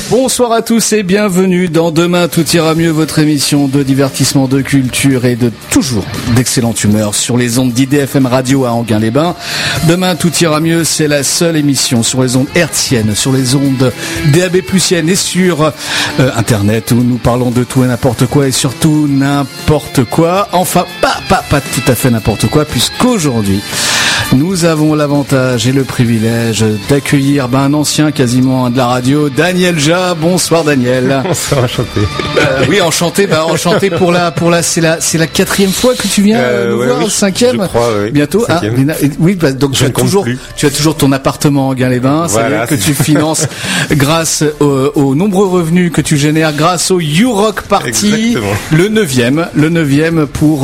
Bonsoir à tous et bienvenue dans Demain Tout ira mieux, votre émission de divertissement, de culture et de toujours d'excellente humeur sur les ondes d'IDFM Radio à Enghien-les-Bains. Demain Tout ira mieux, c'est la seule émission sur les ondes hertziennes, sur les ondes DAB+iennes et sur Internet où nous parlons de tout et n'importe quoi et surtout n'importe quoi. Enfin, pas tout à fait n'importe quoi, puisqu'aujourd'hui nous avons l'avantage et le privilège d'accueillir un ancien quasiment de la radio, Daniel Ja. Bonsoir Daniel. Bonsoir, enchanté. Oui, enchanté. Enchanté pour la c'est la 4e fois que tu viens nous voir, 5e. Je crois, oui. Bientôt. Oui, donc tu as toujours ton appartement en Enghien-les-Bains. Voilà, que tu finances grâce aux nombreux revenus que tu génères grâce au You Rock Party. Exactement. Le 9e pour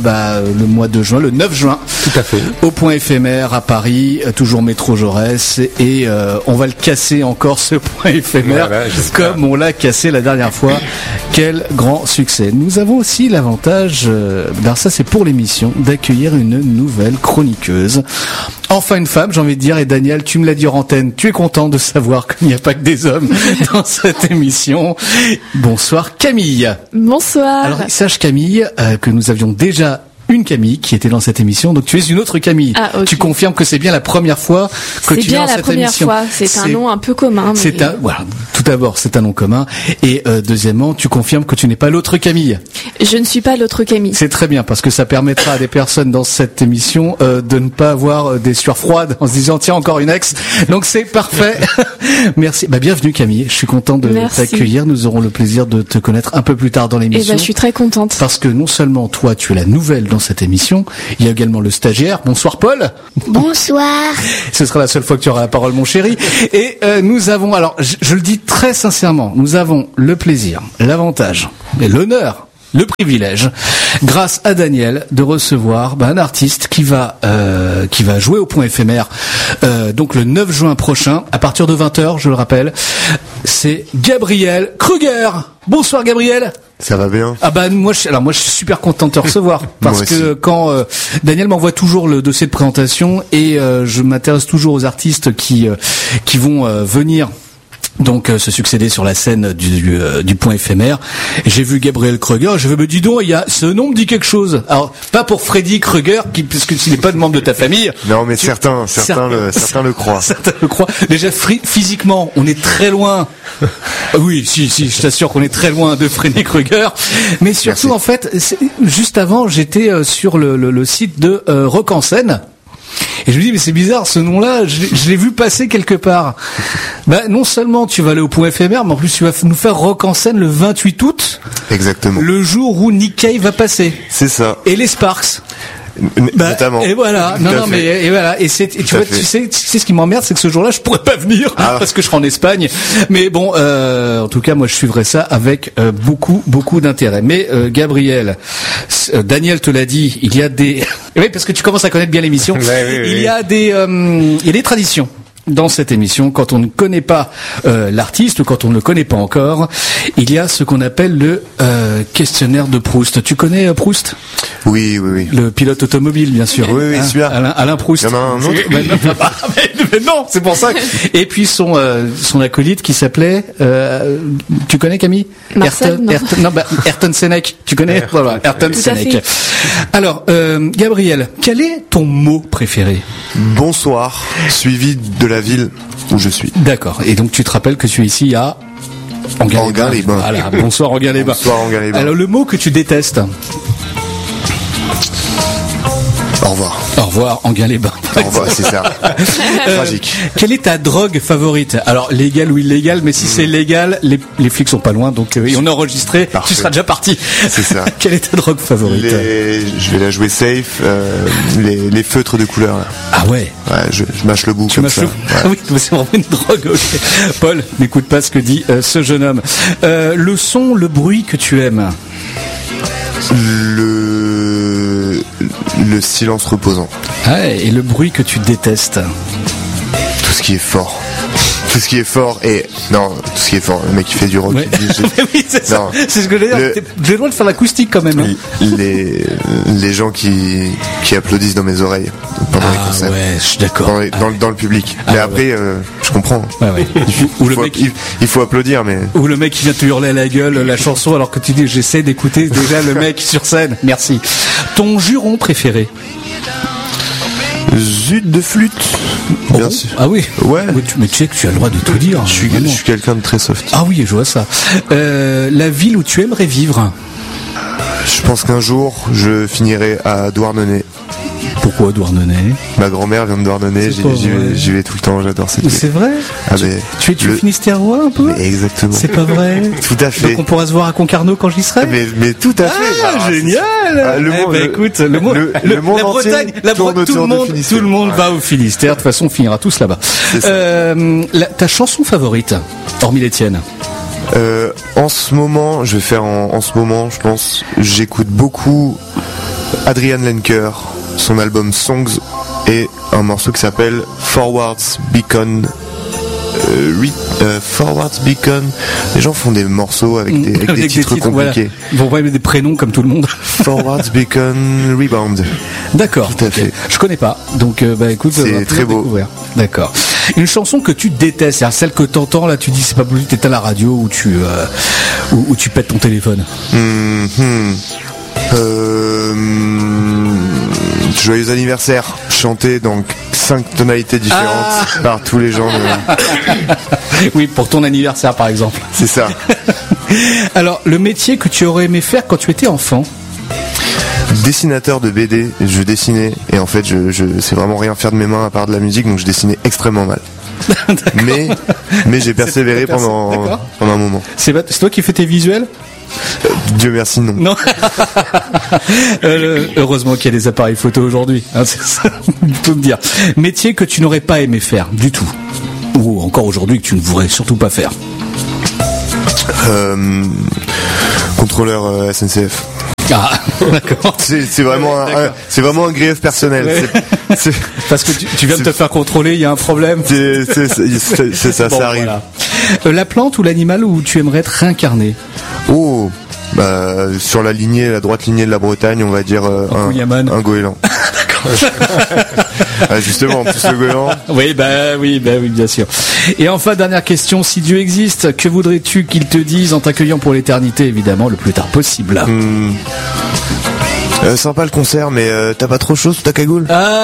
le mois de juin, le 9 juin. Tout à fait. Au point éphémère à Paris, toujours métro Jaurès, et on va le casser encore ce point éphémère, voilà, comme on l'a cassé la dernière fois. Quel grand succès. Nous avons aussi l'avantage, ça c'est pour l'émission, d'accueillir une nouvelle chroniqueuse. Enfin une femme, j'ai envie de dire, et Daniel, tu me l'as dit en antenne, tu es content de savoir qu'il n'y a pas que des hommes dans cette émission. Bonsoir Camille. Bonsoir. Alors sache Camille que nous avions déjà une Camille qui était dans cette émission, donc tu es une autre Camille. Ah, okay. Tu confirmes que c'est bien la première fois que tu viens dans cette émission. C'est bien la première fois, c'est un nom un peu commun. Mais... Voilà, tout d'abord c'est un nom commun, et deuxièmement tu confirmes que tu n'es pas l'autre Camille. Je ne suis pas l'autre Camille. C'est très bien, parce que ça permettra à des personnes dans cette émission de ne pas avoir des sueurs froides en se disant tiens encore une ex, donc c'est parfait. Merci, bienvenue Camille, je suis content de t'accueillir, nous aurons le plaisir de te connaître un peu plus tard dans l'émission. Je suis très contente. Parce que non seulement toi tu es la nouvelle dans cette émission, il y a également le stagiaire. Bonsoir Paul. Bonsoir. Ce sera la seule fois que tu auras la parole mon chéri. Et nous avons, alors je le dis très sincèrement, nous avons le plaisir, l'avantage et l'honneur, le privilège, grâce à Daniel, de recevoir un artiste qui va jouer au point éphémère donc le 9 juin prochain à partir de 20h, je le rappelle. C'est Gabriel Kruger. Bonsoir Gabriel. Ça va bien. Moi je suis super content de te recevoir parce que quand Daniel m'envoie toujours le dossier de présentation et je m'intéresse toujours aux artistes qui vont venir donc se succéder sur la scène du point éphémère. J'ai vu Gabriel Kruger, je me dis donc ce nom me dit quelque chose. Alors pas pour Freddy Krueger puisque s'il n'est pas de membre de ta famille. Non mais certains le croient. Certains le croient. Déjà physiquement, on est très loin. Oui, si, je t'assure qu'on est très loin de Freddy Krueger. Mais surtout Merci. En fait, juste avant, j'étais sur le site de Rock en scène. Et je me dis mais c'est bizarre ce nom-là, je l'ai vu passer quelque part. Non seulement tu vas aller au point éphémère, mais en plus tu vas nous faire Rock en scène le 28 août. Exactement. Le jour où Nick Cave va passer. C'est ça. Et les Sparks. Notamment. Et voilà. Et voilà. Et tu sais ce qui m'emmerde, c'est que ce jour-là, je pourrais pas venir parce que je serai en Espagne. Mais bon, en tout cas, moi, je suivrai ça avec beaucoup d'intérêt. Mais Gabriel, Daniel te l'a dit, il y a des. Oui, parce que tu commences à connaître bien l'émission. Oui. Il y a des traditions. Dans cette émission, quand on ne connaît pas l'artiste ou quand on ne le connaît pas encore, il y a ce qu'on appelle le questionnaire de Proust. Tu connais Proust ? Oui. Le pilote automobile, bien sûr. Oui, celui-là. Alain Proust. Il y en a un autre. Mais non, c'est pour ça. Et puis son acolyte qui s'appelait, tu connais Camille ? Ayrton Senech. Tu connais ? Voilà, Ayrton Senech. Alors, Gabriel, quel est ton mot préféré ? Bonsoir, suivi de la ville où je suis. D'accord. Et donc tu te rappelles que tu es ici à Enghien-les-Bains. Voilà. Bonsoir Enghien-les-Bains. Bonsoir Enghien-les-Bains. Alors le mot que tu détestes ? Au revoir. Au revoir, Enghien-les-Bains. Au revoir, c'est ça. Tragique. Quelle est ta drogue favorite ? Alors, légale ou illégale, mais si c'est légal, les flics sont pas loin, donc et on est enregistré, Parfait. Tu seras déjà parti. C'est ça. Quelle est ta drogue favorite ? Je vais la jouer safe, les feutres de couleur. Là. Ah ouais. Ouais, je mâche le bout Tu comme mâches ça. le... Ah oui, c'est vraiment une drogue. Okay. Paul, n'écoute pas ce que dit ce jeune homme. Le son, le bruit que tu aimes ? Le silence reposant. Ah, et le bruit que tu détestes ? Tout ce qui est fort. tout ce qui est fort le mec qui fait du rock. Ouais. Oui, c'est ça. C'est ce que j'allais dire. J'ai le droit de faire l'acoustique quand même. Hein. Les gens qui applaudissent dans mes oreilles pendant les concerts. Ouais, je suis d'accord. Dans le public. Mais après, je comprends. Ouais. Il faut applaudir, mais. Ou le mec qui vient te hurler à la gueule la chanson alors que tu dis j'essaie d'écouter déjà le mec sur scène. Merci. Ton juron préféré? Zut de flûte. Bien sûr. Ah oui. Ouais. Mais tu sais que tu as le droit de tout dire. Je suis quelqu'un de très soft. Ah oui, je vois ça. La ville où tu aimerais vivre? Je pense qu'un jour, je finirai à Douarnenez. Pourquoi Douarnenez? Ma grand-mère vient de Douarnenez, j'y vais tout le temps, j'adore cette ville. C'est vrai? Tu es Finistère-Roi un peu? Mais exactement. C'est pas vrai? Tout à fait. Donc on pourra se voir à Concarneau quand j'y serai? Mais tout à fait. Génial! Écoute, le monde la Bretagne, tout le monde va au Finistère. De toute façon, on finira tous là-bas. Ta chanson favorite, hormis les tiennes? En ce moment, je vais faire en ce moment, je pense, j'écoute beaucoup Adrian Lenker, son album Songs et un morceau qui s'appelle Forwards Beacon. Forwards Beacon. Les gens font des morceaux avec des titres compliqués. Voilà. Ils vont pas mettre des prénoms comme tout le monde. Forwards Beacon Rebound. D'accord. Tout à fait. Je connais pas. Donc écoute, c'est très beau. Découvrir. D'accord. Une chanson que tu détestes, c'est-à-dire celle que t'entends là, tu dis c'est pas possible, t'es à la radio ou tu pètes ton téléphone. Joyeux anniversaire, chanté dans 5 tonalités différentes par tous les gens. Oui, pour ton anniversaire par exemple. C'est ça. Alors, le métier que tu aurais aimé faire quand tu étais enfant? Dessinateur de BD, je dessinais et en fait je sais vraiment rien faire de mes mains à part de la musique, donc je dessinais extrêmement mal. mais j'ai persévéré pendant un moment. C'est toi qui fais tes visuels? Dieu merci, non. Non. Heureusement qu'il y a des appareils photo aujourd'hui. Hein, c'est ça, il faut me dire. Métier que tu n'aurais pas aimé faire du tout, ou encore aujourd'hui que tu ne voudrais surtout pas faire. Contrôleur SNCF. Ah, d'accord. C'est vraiment un grief personnel. Ouais. Parce que tu viens de te faire contrôler, il y a un problème. C'est ça, bon, ça arrive. Voilà. La plante ou l'animal où tu aimerais être réincarné? Oh, sur la droite lignée de la Bretagne, on va dire un goéland. Justement, plus le goéland. Oui, bien sûr. Et enfin, dernière question, si Dieu existe, que voudrais-tu qu'il te dise en t'accueillant pour l'éternité, évidemment, le plus tard possible? Sympa le concert, mais t'as pas trop chaud sous ta cagoule?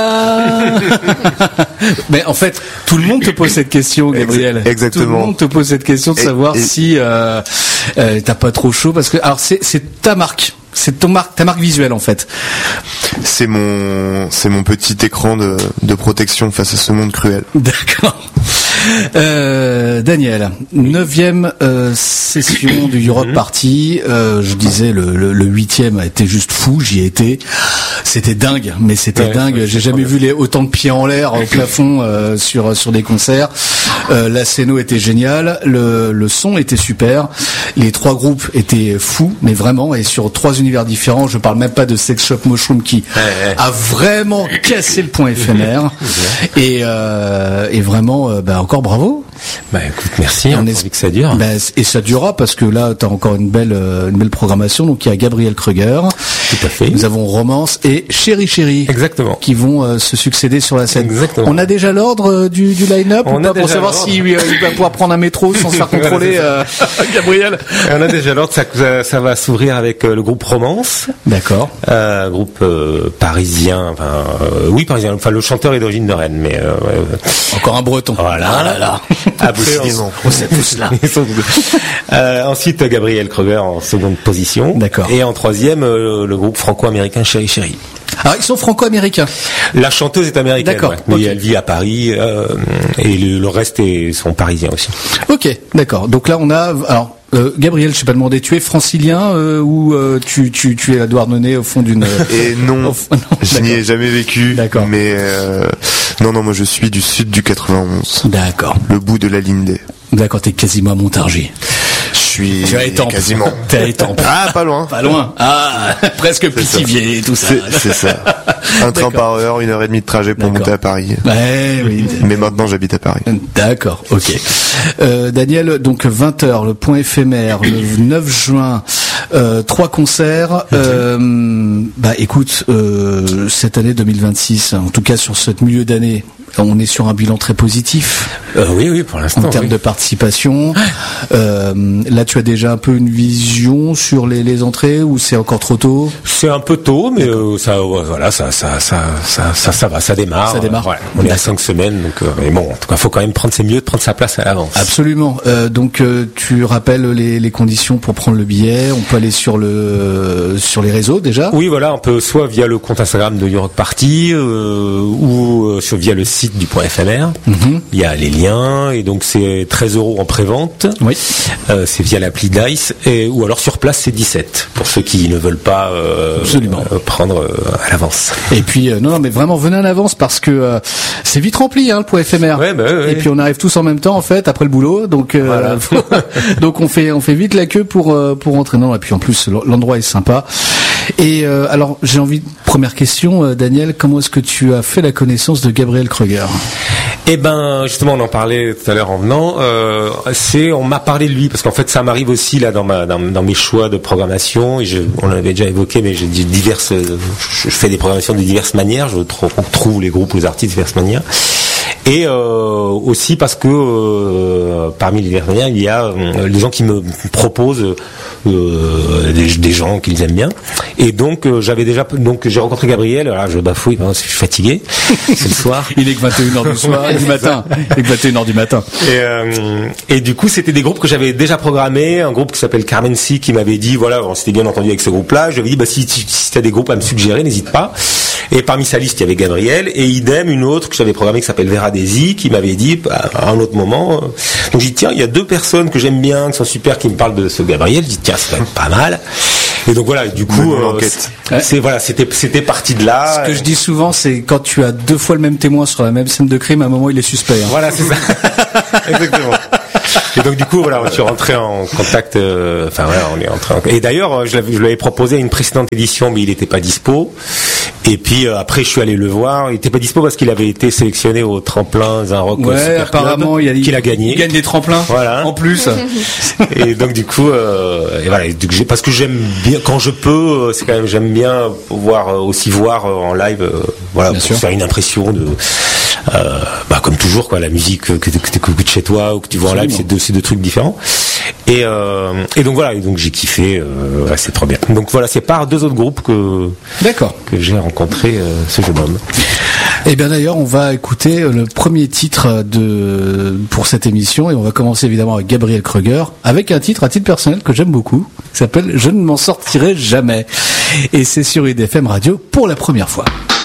Mais en fait, tout le monde te pose cette question, Gabriel. Exactement. Tout le monde te pose cette question de savoir si t'as pas trop chaud, parce que alors c'est ta marque. C'est ta marque visuelle en fait. C'est mon petit écran de protection face à ce monde cruel. D'accord. Daniel, 9e session du Europe Party. Je disais le 8e a été juste fou, j'y ai été. C'était dingue, mais c'était dingue. J'ai jamais vu autant de pieds en l'air au plafond sur des concerts. La scéno était géniale, le son était super. Les 3 groupes étaient fous, mais vraiment, et sur 3 univers différents. Je parle même pas de Sex Shop Mushroom qui a vraiment cassé le point éphémère. Et vraiment, encore bravo. Écoute, merci. On est que ça dure. Et ça durera parce que là, t'as encore une belle programmation. Donc il y a Gabriel Kruger. Tout à fait. Nous avons Romance et Chéri Chéri. Exactement. Qui vont se succéder sur la scène. Exactement. On a déjà l'ordre du line-up ou pas pour savoir s'il va pouvoir prendre un métro sans se faire contrôler, Gabriel. On a déjà l'ordre. Ça va s'ouvrir avec le groupe Romance. D'accord. Groupe parisien. Parisien. Enfin, le chanteur est d'origine de Rennes, mais encore un Breton. Voilà. Ah là là. Après, on sait tous là. Ensuite, Gabriel Kruger en seconde position. D'accord. Et en 3e, le groupe franco-américain Chéri Chéri. Alors, ils sont franco-américains. La chanteuse est américaine. D'accord. Ouais. Mais elle vit à Paris, et le reste sont parisiens aussi. Ok, d'accord. Donc là, on a, Gabriel, je sais pas demandé, tu es francilien ou tu es à Douarnenez au fond d'une... Et non, je n'y ai jamais vécu. D'accord. Mais non, moi je suis du sud du 91. D'accord. Le bout de la ligne D. D'accord, t'es quasiment à Montargis. Je suis quasiment. T'es à Étampes. Ah, pas loin. Pas loin. Ah, presque Pithiviers et tout ça. C'est ça. Un train par heure, 1h30 de trajet pour monter à Paris. Ouais, oui. Mais maintenant, j'habite à Paris. D'accord, ok. Daniel, donc 20h, le point éphémère, le 9 juin, 3 concerts. Écoute, cette année 2026, en tout cas sur ce milieu d'année, on est sur un bilan très positif. Oui, pour l'instant. En termes de participation. Là, tu as déjà un peu une vision sur les entrées ou c'est encore trop tôt? C'est un peu tôt, mais ça va, ça démarre. Ça démarre. On est à 5 semaines, donc mais bon, en tout cas, faut quand même c'est mieux de prendre sa place à l'avance. Absolument. Donc, tu rappelles les conditions pour prendre le billet. On peut aller sur les réseaux déjà. Oui, voilà, on peut soit via le compte Instagram de New Rock Party ou via le site du point éphémère. Il y a les liens et donc c'est 13 € en pré-vente. Oui. C'est via l'appli Dice ou alors sur place c'est 17 pour ceux qui ne veulent pas prendre à l'avance. Et puis non mais vraiment venez en avance parce que c'est vite rempli le point éphémère. Ouais. Et puis on arrive tous en même temps en fait après le boulot donc voilà. donc on fait vite la queue pour rentrer. Non et puis en plus l'endroit est sympa. Et alors j'ai envie, première question Daniel, comment est-ce que tu as fait la connaissance de Gabriel Kruger? Eh ben justement on en parlait tout à l'heure en venant, on m'a parlé de lui parce qu'en fait ça m'arrive aussi là dans mes choix de programmation et on l'avait déjà évoqué mais je fais des programmations de diverses manières, je trouve les groupes ou les artistes de diverses manières. Et aussi parce que parmi les diverses manières, il y a les gens qui me proposent des gens qu'ils aiment bien. Et donc j'ai rencontré Gabriel. Là, je bafouille, je suis fatigué. C'est le soir. Il est que 21h du soir, du matin. Il est que 21h du matin. Et du coup, c'était des groupes que j'avais déjà programmés. Un groupe qui s'appelle Carmen C qui m'avait dit, voilà, on s'était bien entendu avec ce groupe-là. Je lui avais dit, si t'as des groupes à me suggérer, n'hésite pas. Et parmi sa liste, il y avait Gabriel et idem une autre que j'avais programmée qui s'appelle Vera Desi qui m'avait dit à un autre moment. Donc j'ai dit tiens, il y a 2 personnes que j'aime bien, qui sont super, qui me parlent de ce Gabriel. Je dis tiens, c'est quand même pas mal. Et donc voilà, du coup, c'était parti de là. Ce que je dis souvent, c'est quand tu as 2 fois le même témoin sur la même scène de crime, à un moment il est suspect. Voilà, c'est ça. Exactement. Et donc du coup voilà, je suis rentré en contact. On est entré. Et d'ailleurs, je lui avais proposé une précédente édition, mais il n'était pas dispo. Et puis après, je suis allé le voir. Il n'était pas dispo parce qu'il avait été sélectionné au tremplin d'un rock Super apparemment, Club, qu'il a gagné. Il gagne des tremplins. Voilà. En plus. Et donc du coup, parce que j'aime bien quand je peux. C'est quand même j'aime bien pouvoir aussi voir en live. Pour faire une impression de. Comme toujours la musique que tu écoutes chez toi ou que tu vois en live, c'est deux trucs différents. Et donc voilà, donc j'ai kiffé, c'est trop bien. Donc voilà, c'est par 2 autres groupes que j'ai rencontré ce jeune homme. Et bien d'ailleurs, on va écouter le premier titre pour cette émission et on va commencer évidemment avec Gabriel Kruger avec un titre à titre personnel que j'aime beaucoup, qui s'appelle Je ne m'en sortirai jamais. Et c'est sur IDFM Radio pour la première fois.